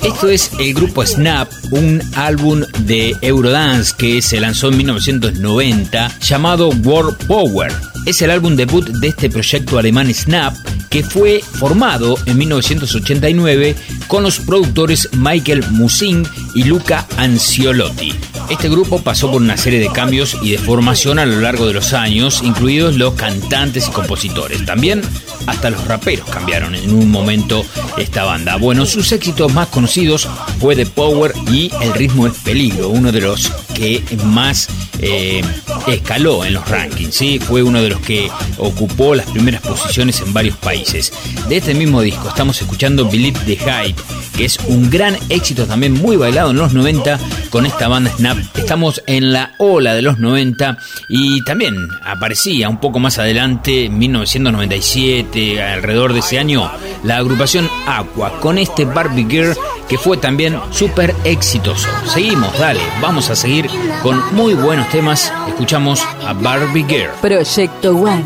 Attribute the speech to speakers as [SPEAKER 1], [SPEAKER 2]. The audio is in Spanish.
[SPEAKER 1] Esto es el grupo Snap, un álbum de Eurodance que se lanzó en 1990 llamado World Power. Es el álbum debut de este proyecto alemán Snap, que fue formado en 1989 con los productores Michael Musin y Luca Anciolotti. Este grupo pasó por una serie de cambios y de formación a lo largo de los años, incluidos los cantantes y compositores. También hasta los raperos cambiaron en un momento esta banda. Bueno, sus éxitos más conocidos fue The Power y El ritmo es peligro, uno de los que más escaló en los rankings, ¿sí? Fue uno de los que ocupó las primeras posiciones en varios países. De este mismo disco estamos escuchando Believe the Hype, que es un gran éxito también muy bailado en los 90 con esta banda Snap. Estamos en la ola de los 90 y también aparecía un poco más adelante, en 1997, alrededor de ese año, la agrupación Aqua con este Barbie Girl, que fue también súper exitoso. Seguimos, dale, vamos a seguir con muy buenos temas. Escuchamos a Barbie Girl.
[SPEAKER 2] Proyecto One.